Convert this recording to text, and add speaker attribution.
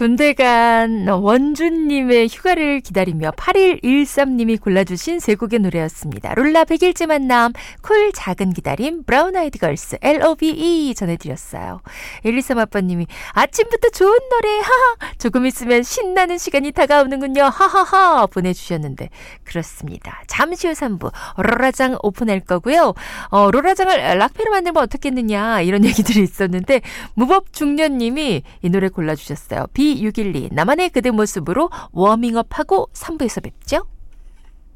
Speaker 1: 군대 간 원준님의 휴가를 기다리며 8113님이 골라주신 세 곡의 노래였습니다. 룰라 100일째 만남, 쿨 작은 기다림, 브라운 아이드 걸스, LOVE 전해드렸어요. 123아빠님이 아침부터 좋은 노래 하하 조금 있으면 신나는 시간이 다가오는군요 하하하 보내주셨는데 그렇습니다. 잠시 후 3부 로라장 오픈할 거고요. 로라장을 락페로 만들면 어떻겠느냐 이런 얘기들이 있었는데 무법중년님이 이 노래 골라주셨어요. B612 나만의 그대 모습으로 워밍업하고 3부에서 뵙죠.